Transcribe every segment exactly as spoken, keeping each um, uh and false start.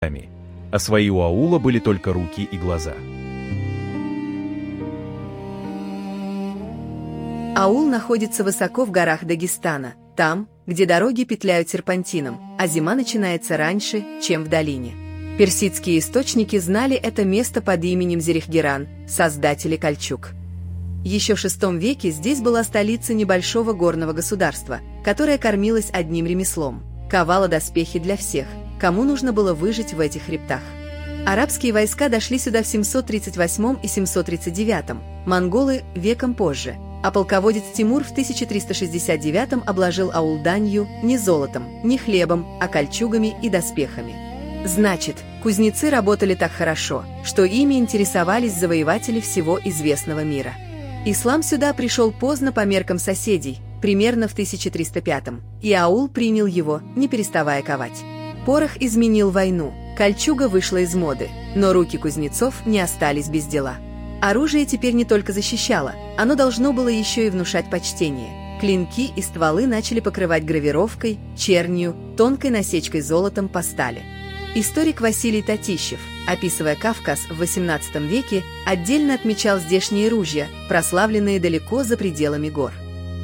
а свои у аула были только руки и глаза. Аул находится высоко в горах Дагестана, там, где дороги петляют серпантином, а зима начинается раньше, чем в долине. Персидские источники знали это место под именем Зерихгеран, создатели кольчуг. Еще в шестом веке здесь была столица небольшого горного государства, которое кормилось одним ремеслом – ковало доспехи для всех, кому нужно было выжить в этих хребтах. Арабские войска дошли сюда в семьсот тридцать восьмом и семьсот тридцать девятом, монголы – веком позже, а полководец Тимур в тысяча триста шестьдесят девятом обложил аул данью не золотом, не хлебом, а кольчугами и доспехами. Значит, кузнецы работали так хорошо, что ими интересовались завоеватели всего известного мира. Ислам сюда пришел поздно по меркам соседей, примерно в тысяча триста пятом, и аул принял его, не переставая ковать. Порох изменил войну, кольчуга вышла из моды, но руки кузнецов не остались без дела. Оружие теперь не только защищало, оно должно было еще и внушать почтение. Клинки и стволы начали покрывать гравировкой, чернью, тонкой насечкой золотом по стали. Историк Василий Татищев, описывая Кавказ в восемнадцатом веке, отдельно отмечал здешние ружья, прославленные далеко за пределами гор.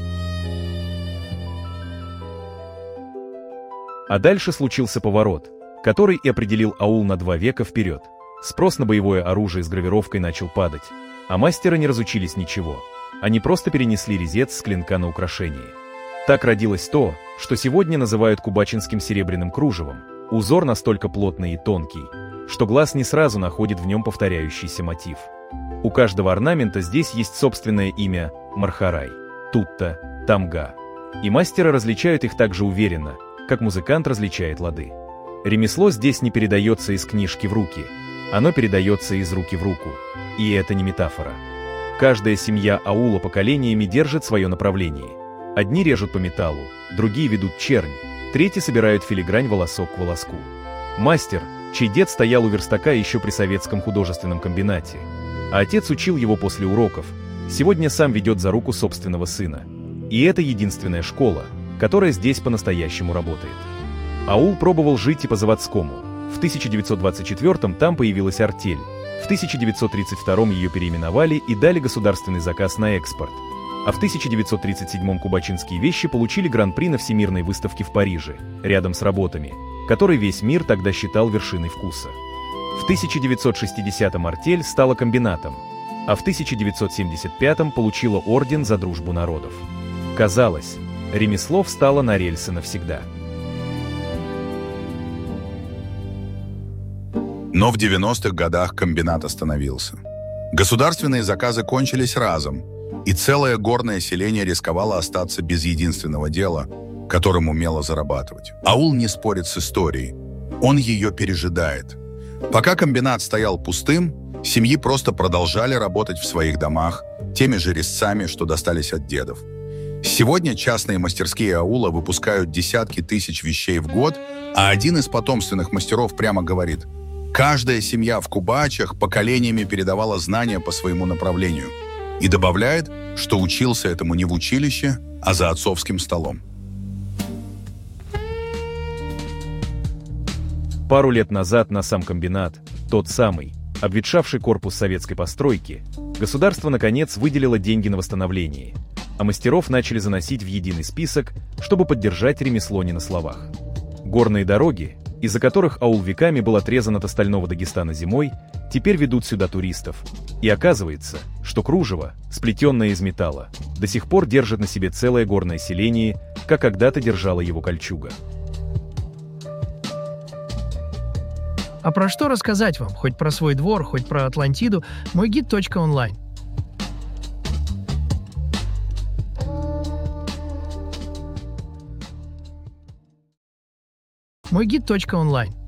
А дальше случился поворот, который и определил аул на два века вперед. Спрос на боевое оружие с гравировкой начал падать, а мастеры не разучились ничего. Они просто перенесли резец с клинка на украшение. Так родилось то, что сегодня называют кубачинским серебряным кружевом. Узор настолько плотный и тонкий, что глаз не сразу находит в нем повторяющийся мотив. У каждого орнамента здесь есть собственное имя – Мархарай, Тутта, Тамга. И мастера различают их так же уверенно, как музыкант различает лады. Ремесло здесь не передается из книжки в руки, оно передается из руки в руку. И это не метафора. Каждая семья аула поколениями держит свое направление. Одни режут по металлу, другие ведут чернь, третьи собирают филигрань волосок к волоску. Мастер, чей дед стоял у верстака еще при советском художественном комбинате, а отец учил его после уроков, сегодня сам ведет за руку собственного сына. И это единственная школа, которая здесь по-настоящему работает. Аул пробовал жить и по-заводскому. В тысяча девятьсот двадцать четвёртом там появилась артель, в тысяча девятьсот тридцать втором ее переименовали и дали государственный заказ на экспорт, а в тысяча девятьсот тридцать седьмом кубачинские вещи получили гран-при на Всемирной выставке в Париже, рядом с работами, которые весь мир тогда считал вершиной вкуса. В тысяча девятьсот шестидесятом артель стала комбинатом, а в тысяча девятьсот семьдесят пятом получила орден за дружбу народов. Казалось, ремесло встало на рельсы навсегда. Но в девяностых годах комбинат остановился. Государственные заказы кончились разом, и целое горное селение рисковало остаться без единственного дела, которым умело зарабатывать. Аул не спорит с историей, он ее пережидает. Пока комбинат стоял пустым, семьи просто продолжали работать в своих домах теми же резцами, что достались от дедов. Сегодня частные мастерские аула выпускают десятки тысяч вещей в год, а один из потомственных мастеров прямо говорит: каждая семья в Кубачах поколениями передавала знания по своему направлению. И добавляет, что учился этому не в училище, а за отцовским столом. Пару лет назад на сам комбинат, тот самый, обветшавший корпус советской постройки, государство наконец выделило деньги на восстановление, а мастеров начали заносить в единый список, чтобы поддержать ремесло не на словах. Горные дороги, из-за которых аул веками был отрезан от остального Дагестана зимой, теперь ведут сюда туристов. И оказывается, что кружево, сплетенное из металла, до сих пор держит на себе целое горное селение, как когда-то держала его кольчуга. А про что рассказать вам? Хоть про свой двор, хоть про Атлантиду. Мой гид точка онлайн. Мой гид точка онлайн.